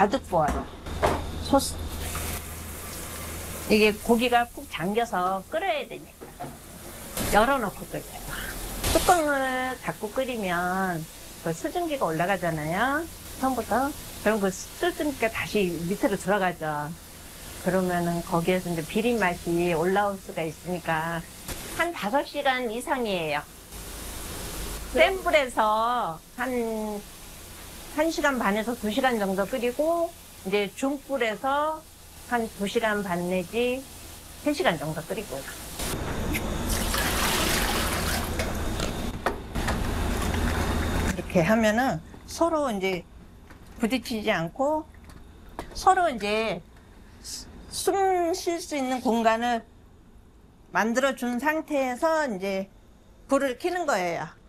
가득 부어요. 소스. 이게 고기가 푹 잠겨서 끓여야 되니까. 열어놓고 끓여요. 뚜껑을 닫고 끓이면 그 수증기가 올라가잖아요. 처음부터. 그럼 그 수증기가 다시 밑으로 들어가죠. 그러면은 거기에서 이제 비린 맛이 올라올 수가 있으니까 한 5시간 이상이에요. 센 불에서 한 1시간 반에서 2시간 정도 끓이고, 이제 중불에서 한 2시간 반 내지 3시간 정도 끓이고요. 이렇게 하면은 서로 이제 부딪히지 않고 서로 이제 숨 쉴 수 있는 공간을 만들어 준 상태에서 이제 불을 켜는 거예요.